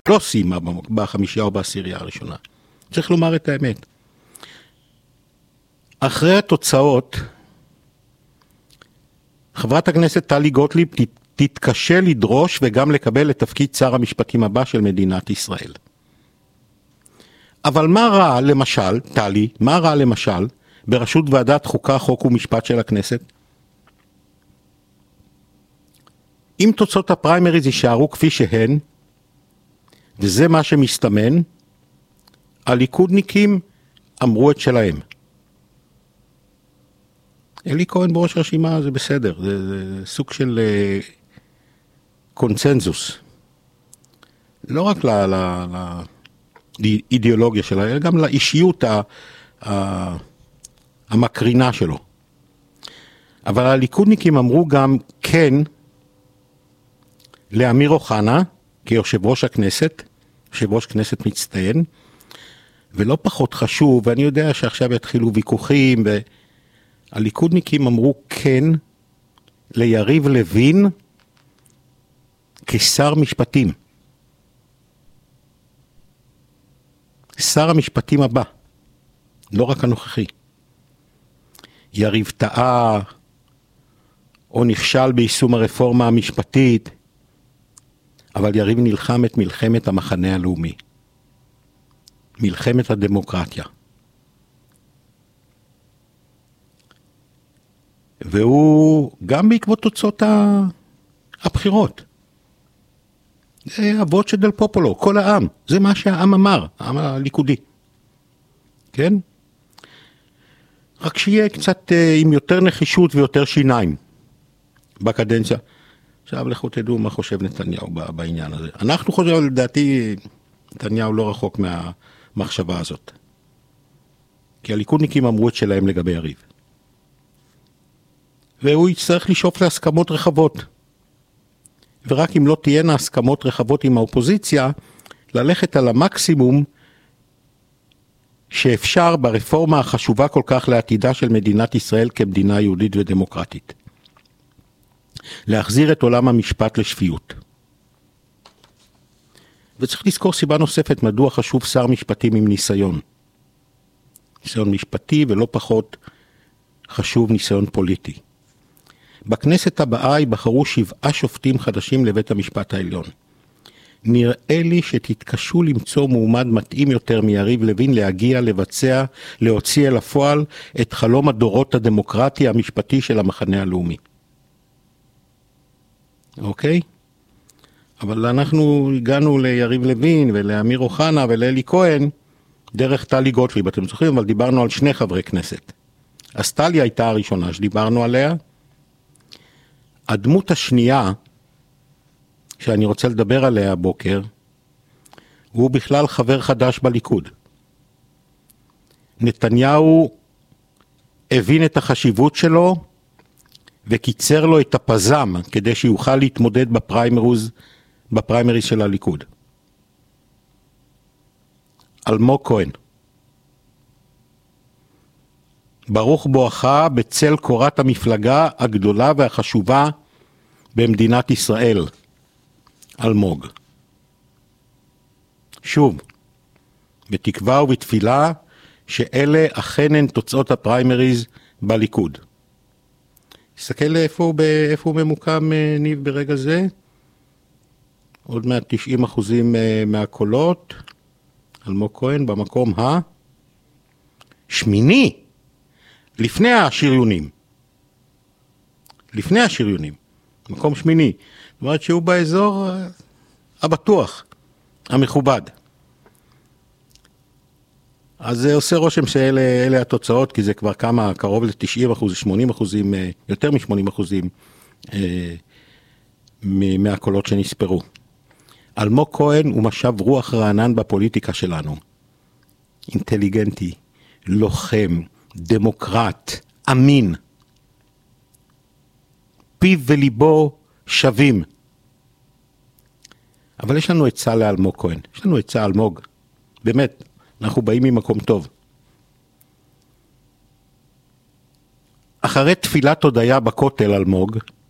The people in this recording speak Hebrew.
לא סיימה בחמישייה או בעשירייה הראשונה. צריך לומר את האמת. אחרי התוצאות, חברת הכנסת טלי גוטליב תתקשה לדרוש וגם לקבל את תפקיד שר המשפטים הבא של מדינת ישראל. אבל מה רע למשל, טלי, מה רע למשל בראשות ועדת חוקה, חוק ומשפט של הכנסת? אם תוצאות הפריימריז יישארו כפי שהן, וזה מה שמסתמן, הליכודניקים אמרו את שלהם. אלי כהן בראש רשימה זה בסדר, זה סוג של קונצנזוס. לא רק לאידיאולוגיה שלה, אלא גם לאישיות המקרינה שלו. אבל הליכודניקים אמרו גם כן לאמיר אוחנה, כיושב ראש הכנסת, יושב ראש כנסת מצטיין, ולא פחות חשוב, ואני יודע שעכשיו יתחילו ויכוחים, והליכודניקים אמרו כן ליריב לוין כשר משפטים. שר המשפטים הבא, לא רק הנוכחי. יריב טעה, או נכשל ביישום הרפורמה המשפטית, אבל יריב נלחם את מלחמת המחנה הלאומי. מלחמת הדמוקרטיה. והוא גם בעקבות תוצאות הבחירות. זה אבות של דל פופולו, כל העם. זה מה שהעם אמר, העם הליכודי. כן? רק שיהיה קצת עם יותר נחישות ויותר שיניים בקדנציה. עכשיו לכו תדעו מה חושב נתניהו בעניין הזה. אנחנו חושבים, לדעתי, נתניהו לא רחוק מהמחשבה הזאת. כי הליכודניקים אמרו את שלהם לגבי יריב. והוא יצטרך לשאוף להסכמות רחבות. ורק אם לא תהיינה הסכמות רחבות עם האופוזיציה, ללכת על המקסימום שאפשר ברפורמה החשובה כל כך לעתידה של מדינת ישראל כמדינה יהודית ודמוקרטית. להחזיר את עולם המשפט לשפיות. וצריך לזכור סיבה נוספת מדוע חשוב שר משפטים עם ניסיון. ניסיון משפטי ולא פחות חשוב ניסיון פוליטי. בכנסת הבאה ייבחרו 7 שופטים חדשים לבית המשפט העליון. נראה לי שתתקשו למצוא מועמד מתאים יותר מיריב לוין להגיע, לבצע, להוציא אל הפועל את חלום הדורות הדמוקרטי המשפטי של המחנה הלאומי. אוקיי? אבל אנחנו הגענו ליריב לוין ולאמיר אוחנה ולאלי כהן דרך טלי גוטליב, אתם זוכרים, אבל דיברנו על 2 חברי כנסת. אז טלי הייתה הראשונה שדיברנו עליה. הדמות השנייה שאני רוצה לדבר עליה הבוקר, הוא בכלל חבר חדש בליכוד. נתניהו הבין את החשיבות שלו, וקיצר לו את הפזם כדי שיוכל להתמודד בפריימריז של הליכוד. אלמוג כהן. ברוך בואך בצל קורת המפלגה הגדולה והחשובה במדינת ישראל. אלמוג. שוב, בתקווה ובתפילה שאלה אכן הן תוצאות הפריימריז בליכוד. תסתכל איפה הוא ממוקם ניב ברגע זה. עוד מעט 90% מהקולות. אלמוג כהן במקום השמיני. לפני השריונים. לפני השריונים. מקום שמיני. זאת אומרת שהוא באזור הבטוח, המכובד. אז זה עושה רושם שאלה התוצאות, כי זה כבר כמה, קרוב ל-90%, 80%, יותר מ-80% מהקולות שנספרו. אלמוג כהן הוא משב רוח רענן בפוליטיקה שלנו. אינטליגנטי, לוחם, דמוקרט, אמין. פיו וליבו שווים. אבל יש לנו עצה לאלמוג כהן. יש לנו עצה אלמוג. באמת, אנחנו באים ממקום טוב. אחרי תפילת הודיה בכותל אלמוג,